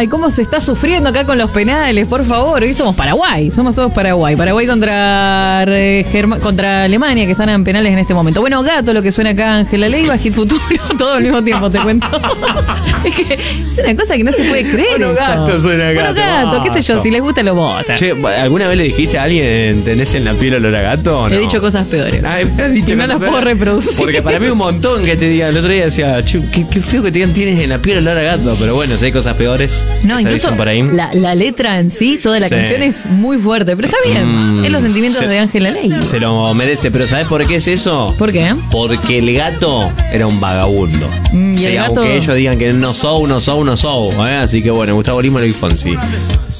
Ay, cómo se está sufriendo acá con los penales, por favor. Hoy somos Paraguay, somos todos Paraguay. Paraguay contra Alemania, que están en penales en este momento. Bueno, Gato, lo que suena acá, Ángela Leiva, Hit Futuro, todo al mismo tiempo, te cuento. Es que es una cosa que no se puede creer. Bueno, Gato suena acá. Bueno, Gato, qué sé yo, si les gusta lo votan. Che, ¿alguna vez le dijiste a alguien, tenés en la piel olor a gato o no? He dicho cosas peores. Ay, me has dicho y no las puedo reproducir. Porque para mí un montón que te digan. El otro día decía, che, qué feo que te digan tienes en la piel olor a gato. Pero bueno, si hay cosas peores, no, se incluso dicen por ahí. La letra en sí, toda la canción es muy fuerte. Pero está bien, es los sentimientos de Ángela Leiva. Se lo merece, pero ¿sabes por qué es eso? ¿Por qué? Porque el gato era un vagabundo. Y sí, el gato... aunque ellos digan que no soy, así que bueno, Gustavo Lima y Fonsi.